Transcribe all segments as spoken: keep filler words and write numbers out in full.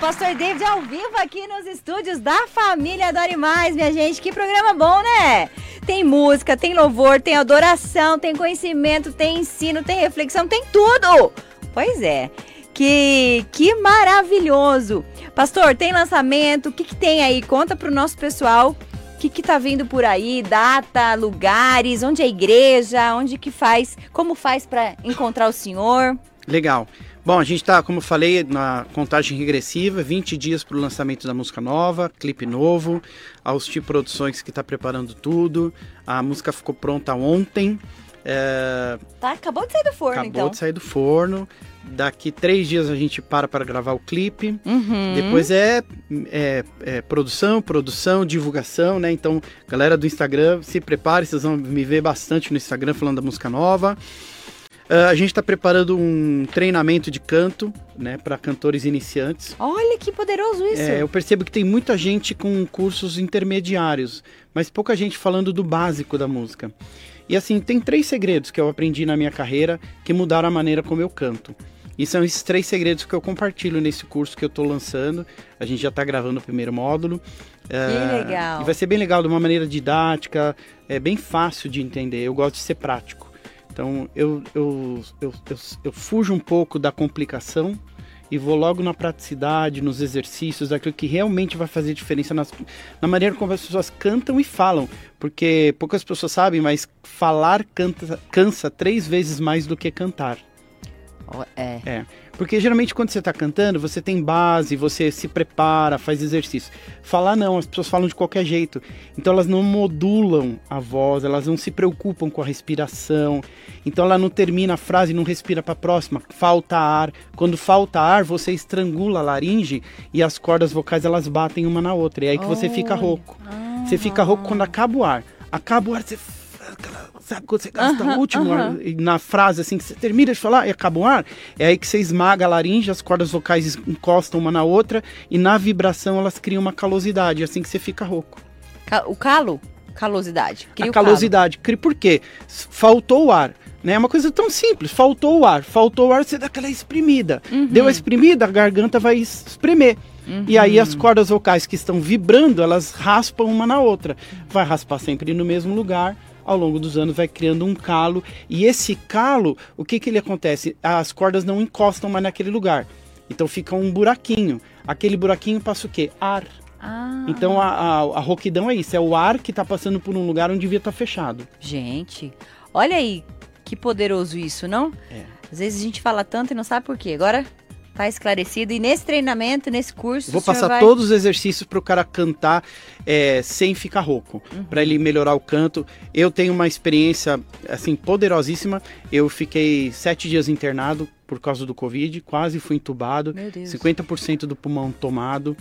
pastor David ao vivo aqui nos estúdios da família Adore Mais, minha gente. Que programa bom, né? Tem música, tem louvor, tem adoração, tem conhecimento, tem ensino, tem reflexão, tem tudo. Pois é, que, que maravilhoso. Pastor, tem lançamento? O que, que tem aí? Conta pro nosso pessoal o que, que tá vindo por aí, data, lugares, onde é a igreja, onde que faz, como faz para encontrar o senhor. Legal. Bom, a gente está, como eu falei, na contagem regressiva, vinte dias para o lançamento da música nova, clipe novo, a Usti Produções que está preparando tudo, a música ficou pronta ontem. É... Tá, acabou de sair do forno, acabou então. Acabou de sair do forno, daqui três dias a gente para para gravar o clipe, uhum. Depois é, é, é produção, produção, divulgação, né? Então, galera do Instagram, se prepare, vocês vão me ver bastante no Instagram falando da música nova. Uh, a gente está preparando um treinamento de canto, né, para cantores iniciantes. Olha que poderoso isso! É, eu percebo que tem muita gente com cursos intermediários, mas pouca gente falando do básico da música. E assim, tem três segredos que eu aprendi na minha carreira que mudaram a maneira como eu canto. E são esses três segredos que eu compartilho nesse curso que eu estou lançando. A gente já está gravando o primeiro módulo. Que uh, legal! E vai ser bem legal, de uma maneira didática, é bem fácil de entender. Eu gosto de ser prático. Então, eu, eu, eu, eu, eu fujo um pouco da complicação e vou logo na praticidade, nos exercícios, daquilo que realmente vai fazer diferença nas, na maneira como as pessoas cantam e falam. Porque poucas pessoas sabem, mas falar canta, cansa três vezes mais do que cantar. É. É. Porque geralmente quando você está cantando, você tem base, você se prepara, faz exercício. Falar não, as pessoas falam de qualquer jeito. Então elas não modulam a voz, elas não se preocupam com a respiração. Então ela não termina a frase e não respira para a próxima. Falta ar. Quando falta ar, você estrangula a laringe e as cordas vocais elas batem uma na outra. E é aí que você fica rouco. Ah. Você fica rouco quando acaba o ar. Acaba o ar, você... Sabe quando você gasta uh-huh, o último uh-huh. ar, na frase assim, que você termina de falar e acaba o ar, é aí que você esmaga a laringe, as cordas vocais encostam uma na outra e na vibração elas criam uma calosidade, assim que você fica rouco. O calo? Calosidade. Cria a o calosidade. Calo. Por quê? Faltou o ar. Né? É uma coisa tão simples, faltou o ar. Faltou o ar, você dá aquela exprimida. Uhum. Deu a exprimida, a garganta vai espremer. Uhum. E aí as cordas vocais que estão vibrando, elas raspam uma na outra. Vai raspar sempre no mesmo lugar. Ao longo dos anos vai criando um calo, e esse calo, o que que ele acontece? As cordas não encostam mais naquele lugar, então fica um buraquinho, aquele buraquinho passa o quê? Ar. Ah. Então a, a, a rouquidão é isso, é o ar que está passando por um lugar onde devia estar fechado. Gente, olha aí, que poderoso isso, não? É. Às vezes a gente fala tanto e não sabe por quê, agora... Tá esclarecido. E nesse treinamento, nesse curso... Vou passar vai... todos os exercícios para o cara cantar é, sem ficar rouco. Uhum. Para ele melhorar o canto. Eu tenho uma experiência assim poderosíssima. Eu fiquei sete dias internado por causa do Covid. Quase fui entubado. Meu Deus. cinquenta por cento do pulmão tomado.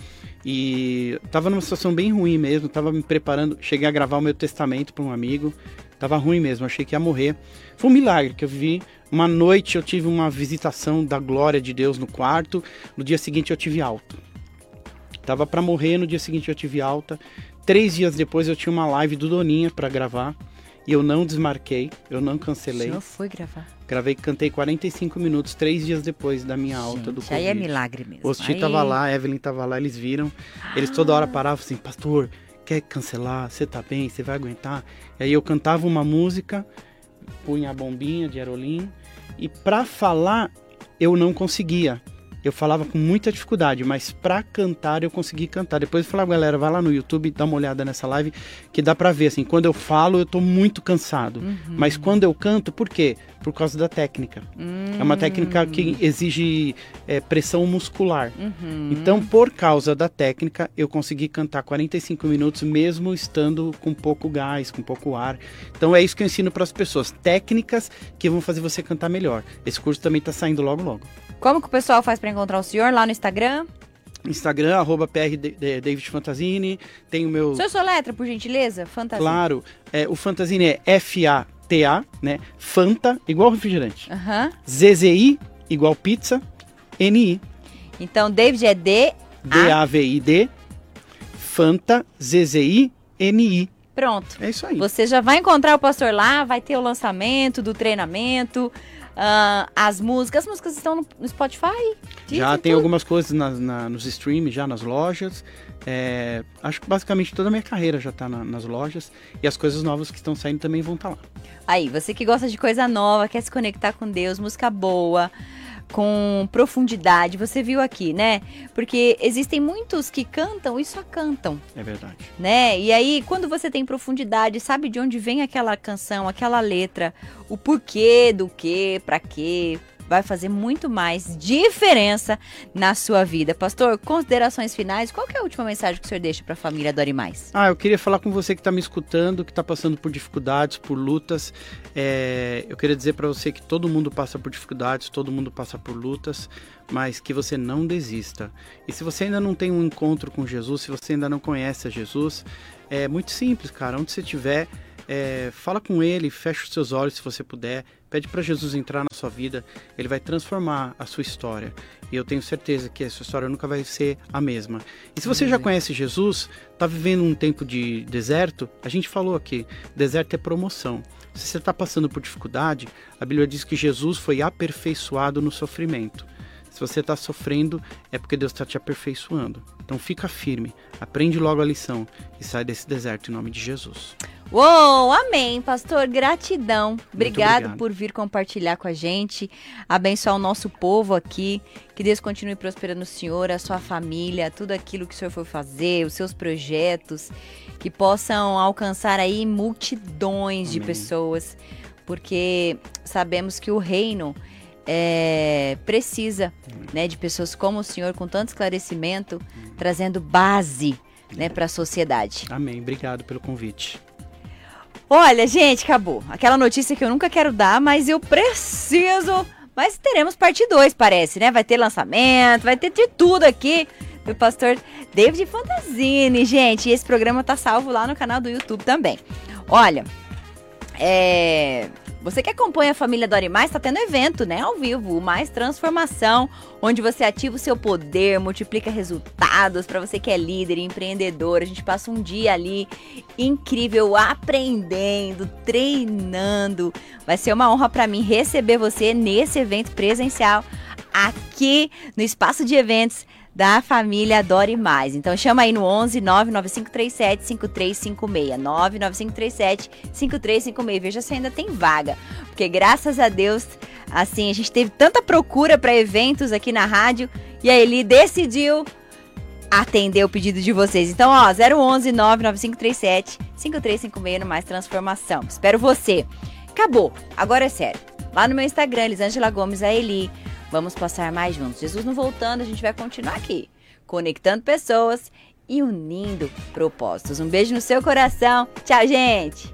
E tava numa situação bem ruim mesmo. Tava me preparando. Cheguei a gravar o meu testamento para um amigo. Tava ruim mesmo. Achei que ia morrer. Foi um milagre que eu vivi. Uma noite eu tive uma visitação da glória de Deus no quarto, no dia seguinte eu tive alta. Tava para morrer, no dia seguinte eu tive alta. Três dias depois eu tinha uma live do Doninha para gravar e eu não desmarquei, eu não cancelei. O senhor foi gravar? Gravei, cantei quarenta e cinco minutos, três dias depois da minha alta. Gente, do Covid. Aí é milagre mesmo. O Osti aí... tava lá, a Evelyn tava lá, eles viram. Eles toda hora paravam assim, pastor, quer cancelar? Você tá bem? Você vai aguentar? E aí eu cantava uma música, punha a bombinha de aerolim e pra falar eu não conseguia. Eu falava com muita dificuldade, mas pra cantar eu consegui cantar. Depois eu falava, galera, vai lá no YouTube, dá uma olhada nessa live, que dá pra ver, assim, quando eu falo eu tô muito cansado. Uhum. Mas quando eu canto, por quê? Por causa da técnica. Uhum. É uma técnica que exige é, pressão muscular. Uhum. Então, por causa da técnica, eu consegui cantar quarenta e cinco minutos, mesmo estando com pouco gás, com pouco ar. Então, é isso que eu ensino pras pessoas. Técnicas que vão fazer você cantar melhor. Esse curso também tá saindo logo, logo. Como que o pessoal faz para encontrar o senhor lá no Instagram? Instagram, arroba P R David Fantasini. Tem o meu... Seu soletra, por gentileza? Fantasini. Claro. É, o Fantasini é F A T A, né? Fanta, igual refrigerante. Uhum. Z Z I, igual pizza. N I. Então, David é D... D A V I D. Fanta, Z Z I, N I. Pronto. É isso aí. Você já vai encontrar o pastor lá, vai ter o lançamento do treinamento... uh, as músicas. As músicas estão no, no Spotify? Já tem tudo. Algumas coisas na, na, nos streams, já nas lojas. É, acho que basicamente toda a minha carreira já está na, nas lojas. E as coisas novas que estão saindo também vão estar tá lá. Aí, você que gosta de coisa nova, quer se conectar com Deus, música boa, com profundidade, você viu aqui, né? Porque existem muitos que cantam e só cantam. É verdade. Né? E aí, quando você tem profundidade, sabe de onde vem aquela canção, aquela letra, o porquê do quê, pra quê, vai fazer muito mais diferença na sua vida. Pastor, considerações finais, qual que é a última mensagem que o senhor deixa para a família Adore Mais? Ah, eu queria falar com você que está me escutando, que está passando por dificuldades, por lutas. É, eu queria dizer para você que todo mundo passa por dificuldades, todo mundo passa por lutas, mas que você não desista. E se você ainda não tem um encontro com Jesus, se você ainda não conhece a Jesus, é muito simples, cara. Onde você estiver, é, fala com ele, fecha os seus olhos se você puder, pede para Jesus entrar na sua vida, ele vai transformar a sua história. E eu tenho certeza que a sua história nunca vai ser a mesma. E se você já conhece Jesus, está vivendo um tempo de deserto, a gente falou aqui, deserto é promoção. Se você está passando por dificuldade, a Bíblia diz que Jesus foi aperfeiçoado no sofrimento. Se você está sofrendo, é porque Deus está te aperfeiçoando. Então fica firme, aprende logo a lição e sai desse deserto em nome de Jesus. Uou, amém, pastor, gratidão. Obrigado, obrigado por vir compartilhar com a gente, abençoar o nosso povo aqui, que Deus continue prosperando o senhor, a sua família, tudo aquilo que o senhor for fazer, os seus projetos, que possam alcançar aí multidões amém. De pessoas, porque sabemos que o reino é, precisa né, de pessoas como o senhor, com tanto esclarecimento, amém. Trazendo base né, para a sociedade. Amém, obrigado pelo convite. Olha, gente, acabou. Aquela notícia que eu nunca quero dar, mas eu preciso. Mas teremos parte dois, parece, né? Vai ter lançamento, vai ter de tudo aqui do pastor David Fantasini, gente. E esse programa tá salvo lá no canal do YouTube também. Olha, é... você que acompanha a família Adore Mais, tá tendo evento, né? Ao vivo, o Mais Transformação, onde você ativa o seu poder, multiplica resultados para você que é líder, empreendedor. A gente passa um dia ali incrível, aprendendo, treinando. Vai ser uma honra para mim receber você nesse evento presencial aqui no espaço de eventos da família Adore Mais. Então chama aí no onze nove nove cinco três sete cinco três cinco seis, nove nove cinco três sete cinco três cinco seis. Veja se ainda tem vaga, porque graças a Deus, assim, a gente teve tanta procura para eventos aqui na rádio e a Eli decidiu atender o pedido de vocês. Então, ó, zero onze nove nove cinco três sete cinco três cinco seis no Mais Transformação. Espero você. Acabou. Agora é sério. Lá no meu Instagram, Elisângela Gomes, a Eli. Vamos passar mais juntos. Jesus não voltando, a gente vai continuar aqui, conectando pessoas e unindo propósitos. Um beijo no seu coração. Tchau, gente!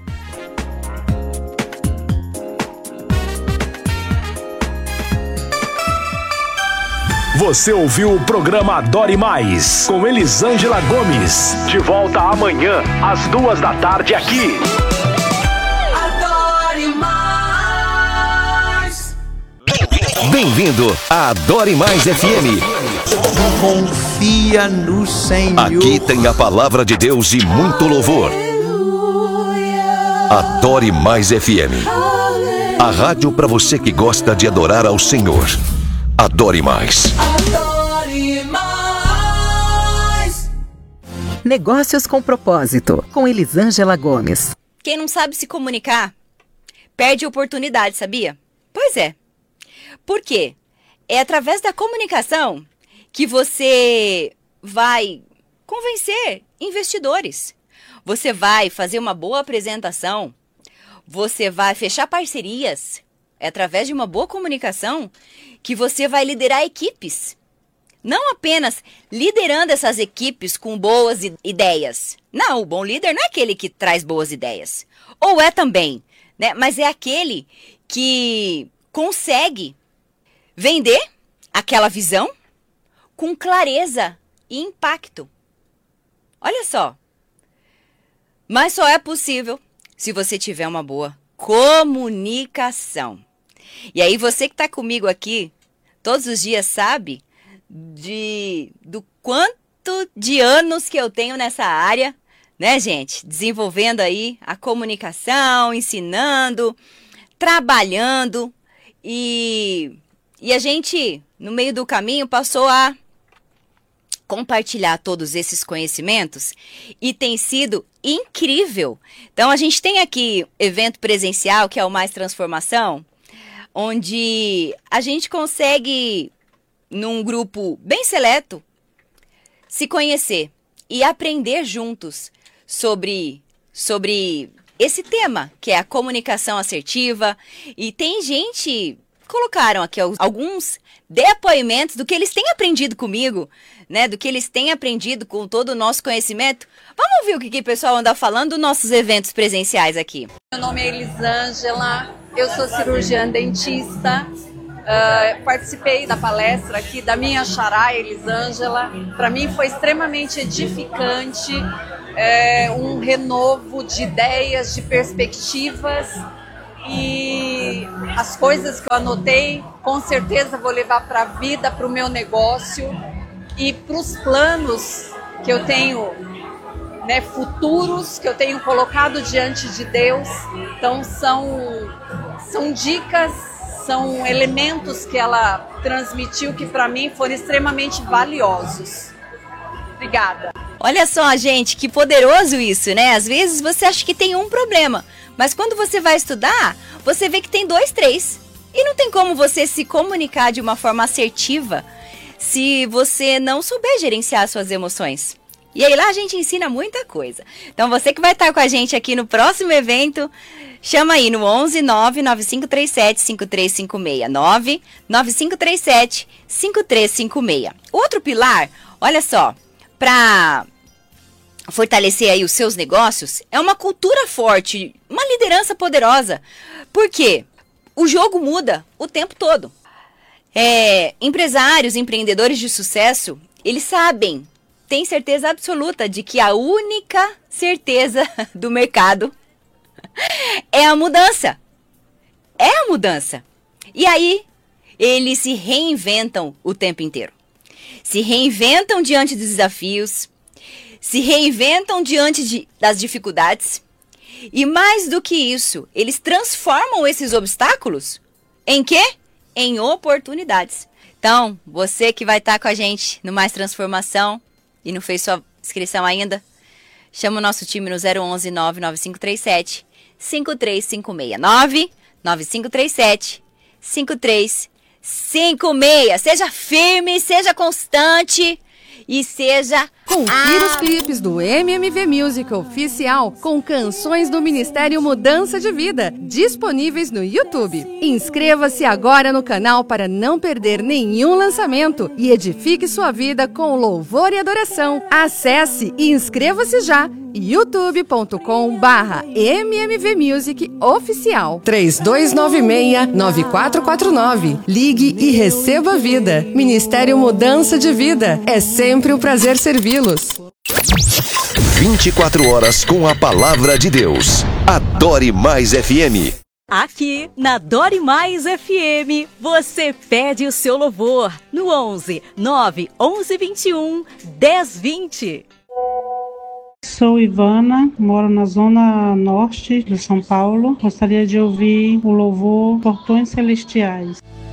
Você ouviu o programa Adore Mais, com Elisângela Gomes. De volta amanhã, às duas da tarde aqui. Adore Mais. Bem-vindo a Adore Mais F M. Confia no Senhor. Aqui tem a palavra de Deus e muito louvor. Adore Mais F M. A rádio para você que gosta de adorar ao Senhor. Adore Mais. Adore Mais. Negócios com propósito, com Elisângela Gomes. Quem não sabe se comunicar, perde oportunidade, sabia? Pois é. Por quê? É através da comunicação que você vai convencer investidores. Você vai fazer uma boa apresentação. Você vai fechar parcerias. É através de uma boa comunicação que você vai liderar equipes. Não apenas liderando essas equipes com boas ideias. Não, o bom líder não é aquele que traz boas ideias. Ou é também, né? Mas é aquele que consegue vender aquela visão com clareza e impacto. Olha só. Mas só é possível se você tiver uma boa comunicação. E aí você que está comigo aqui todos os dias sabe de, do quanto de anos que eu tenho nessa área, né, gente? Desenvolvendo aí a comunicação, ensinando, trabalhando E, e a gente, no meio do caminho, passou a compartilhar todos esses conhecimentos e tem sido incrível. Então, a gente tem aqui evento presencial, que é o Mais Transformação, onde a gente consegue, num grupo bem seleto, se conhecer e aprender juntos sobre, sobre esse tema, que é a comunicação assertiva. E tem gente, colocaram aqui alguns depoimentos do que eles têm aprendido comigo, né? Do que eles têm aprendido com todo o nosso conhecimento. Vamos ouvir o que, que o pessoal anda falando dos nossos eventos presenciais aqui. Meu nome é Elisângela, eu sou cirurgiã dentista. Uh, participei da palestra aqui da minha xará, Elisângela. Para mim foi extremamente edificante, é, um renovo de ideias, de perspectivas, e as coisas que eu anotei, com certeza vou levar para a vida, para o meu negócio e para os planos que eu tenho, né, futuros, que eu tenho colocado diante de Deus. Então são, são dicas, são elementos que ela transmitiu que para mim foram extremamente valiosos. Obrigada. Olha só, gente, que poderoso isso, né? Às vezes você acha que tem um problema, mas quando você vai estudar, você vê que tem dois, três. E não tem como você se comunicar de uma forma assertiva se você não souber gerenciar suas emoções. E aí lá a gente ensina muita coisa. Então você que vai estar com a gente aqui no próximo evento, chama aí no onze nove nove cinco três sete cinco três cinco seis, nove nove cinco três sete cinco três cinco seis. Outro pilar, olha só, para fortalecer aí os seus negócios, é uma cultura forte, uma liderança poderosa. Por quê? O jogo muda o tempo todo. É, empresários, empreendedores de sucesso, eles sabem, têm certeza absoluta de que a única certeza do mercado é a mudança. É a mudança. E aí, eles se reinventam o tempo inteiro. Se reinventam diante dos desafios, se reinventam diante de, das dificuldades. E mais do que isso, eles transformam esses obstáculos em quê? Em oportunidades. Então, você que vai estar com a gente no Mais Transformação e não fez sua inscrição ainda, chama o nosso time no zero onze nove nove cinco três sete cinco três cinco seis, nove nove cinco três sete cinco três cinco seis. Seja firme, seja constante e seja... Confira os clipes do M M V Music Oficial com canções do Ministério Mudança de Vida, disponíveis no YouTube. Inscreva-se agora no canal para não perder nenhum lançamento e edifique sua vida com louvor e adoração. Acesse e inscreva-se já, youtube ponto com barra M M V Music Oficial. três dois nove seis nove quatro quatro nove. Ligue e receba vida. Ministério Mudança de Vida. É sempre um prazer servi-los. vinte e quatro horas com a palavra de Deus. Adore Mais F M. Aqui na Dore Mais F M, você pede o seu louvor no onze nove onze vinte e um dez vinte. Sou Ivana, moro na zona norte de São Paulo. Gostaria de ouvir o louvor Portões Celestiais.